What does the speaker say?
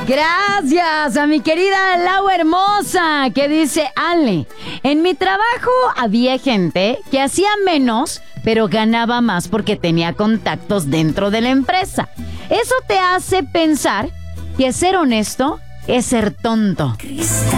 Gracias a mi querida Lau hermosa, que dice: Ale, en mi trabajo había gente que hacía menos, pero ganaba más porque tenía contactos dentro de la empresa. Eso te hace pensar que ser honesto es ser tonto.